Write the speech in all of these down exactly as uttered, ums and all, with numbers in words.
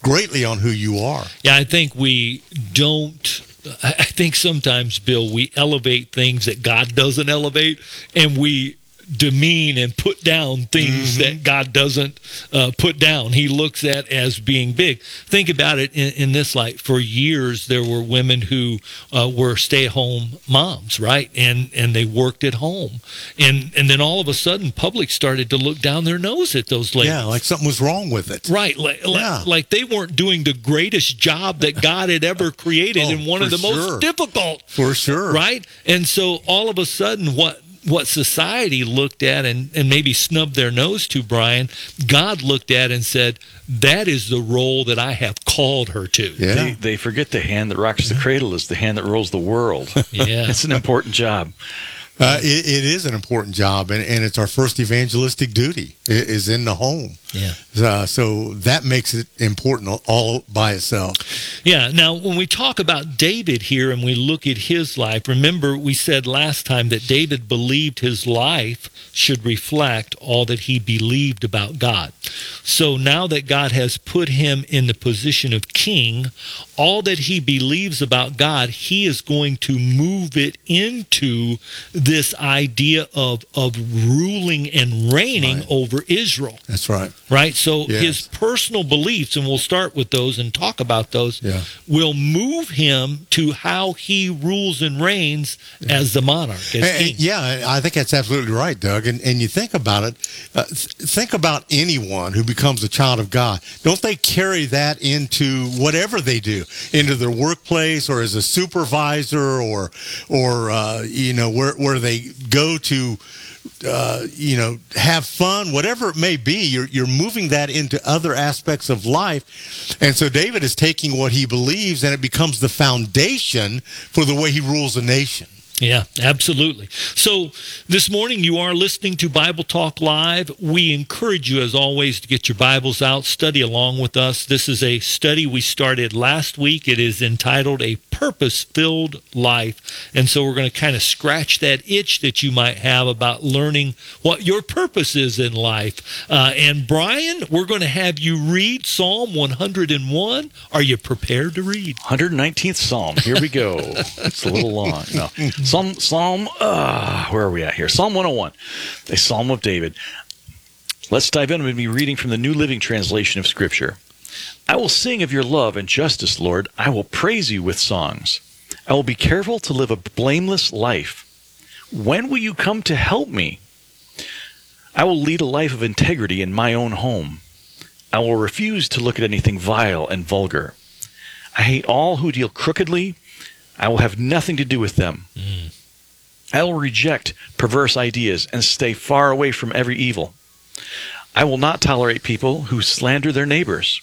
greatly on who you are. Yeah, I think we don't. I think sometimes, Bill, we elevate things that God doesn't elevate, and we demean and put down things mm-hmm. that God doesn't uh, put down. He looks at as being big. Think about it in, in this light. For years, there were women who uh, were stay-at-home moms, right? And and they worked at home. And and then all of a sudden, public started to look down their nose at those ladies. Yeah, like something was wrong with it. Right. Like, yeah. like, like they weren't doing the greatest job that God had ever created oh, and one of the sure. most difficult. For sure. Right? And so all of a sudden, what what society looked at and, and maybe snubbed their nose to, Brian, God looked at and said, that is the role that I have called her to. Yeah. They, they forget the hand that rocks the cradle is the hand that rules the world. Yeah. It's an important job. Uh, it, it is an important job, and, and it's our first evangelistic duty is in the home. Yeah. Uh, so that makes it important all by itself. Yeah. Now, when we talk about David here and we look at his life, remember we said last time that David believed his life should reflect all that he believed about God. So now that God has put him in the position of king, all that he believes about God, he is going to move it into this idea of, of ruling and reigning right. over Israel. That's right. Right? So yes. his personal beliefs, and we'll start with those and talk about those, yeah. will move him to how he rules and reigns yeah. as the monarch. As and, and yeah, I think that's absolutely right, Doug. And, and you think about it, uh, th- think about anyone who becomes a child of God. Don't they carry that into whatever they do, into their workplace or as a supervisor or, or uh, you know, where, where they go to, Uh, you know, have fun, whatever it may be, you're you're moving that into other aspects of life. And so David is taking what he believes and it becomes the foundation for the way he rules a nation. Yeah, absolutely. So this morning you are listening to Bible Talk Live. We encourage you, as always, to get your Bibles out, study along with us. This is a study we started last week. It is entitled A Purpose-Filled Life. And so we're going to kind of scratch that itch that you might have about learning what your purpose is in life. Uh, and Brian, we're going to have you read Psalm one hundred one. Are you prepared to read? one hundred nineteenth Psalm. Here we go. It's a little long. No. Psalm, Psalm, uh, where are we at here? Psalm one oh one, a Psalm of David. Let's dive in. I'm going to be reading from the New Living Translation of Scripture. I will sing of your love and justice, Lord. I will praise you with songs. I will be careful to live a blameless life. When will you come to help me? I will lead a life of integrity in my own home. I will refuse to look at anything vile and vulgar. I hate all who deal crookedly. I will have nothing to do with them. Mm. I will reject perverse ideas and stay far away from every evil. I will not tolerate people who slander their neighbors.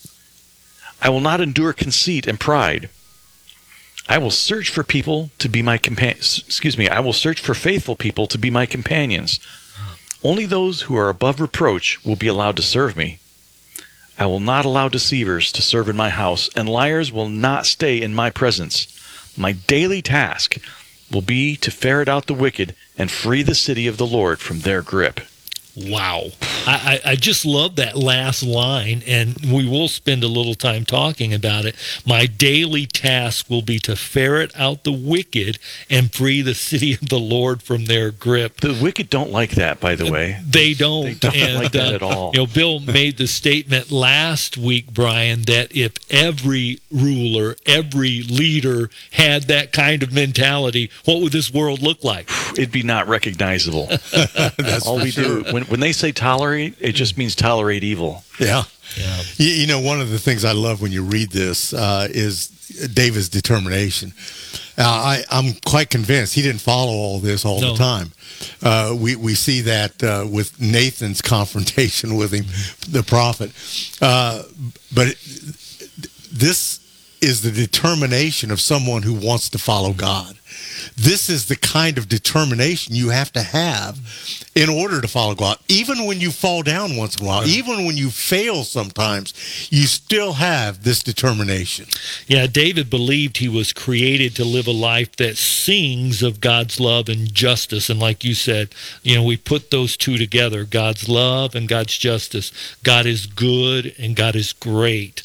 I will not endure conceit and pride. I will search for people to be my companions. Excuse me. I will search for faithful people to be my companions. Only those who are above reproach will be allowed to serve me. I will not allow deceivers to serve in my house, and liars will not stay in my presence. My daily task will be to ferret out the wicked and free the city of the Lord from their grip. Wow. I, I just love that last line, and we will spend a little time talking about it. My daily task will be to ferret out the wicked and free the city of the Lord from their grip. The wicked don't like that, by the way. They don't. They don't and, like that uh, at all. You know, Bill made the statement last week, Brian, that if every ruler, every leader had that kind of mentality, what would this world look like? It'd be not recognizable. That's all we sure. do. When, when they say tolerate, it just means tolerate evil. Yeah. Yeah. You, you know, one of the things I love when you read this uh, is David's determination. Uh, I, I'm quite convinced he didn't follow all this all no. the time. Uh, we, we see that uh, with Nathan's confrontation with him, mm-hmm. the prophet. Uh, but it, this is the determination of someone who wants to follow God. This is the kind of determination you have to have in order to follow God. Even when you fall down once in a while, right. even when you fail sometimes, you still have this determination. Yeah, David believed he was created to live a life that sings of God's love and justice. And like you said, you know, we put those two together, God's love and God's justice. God is good and God is great.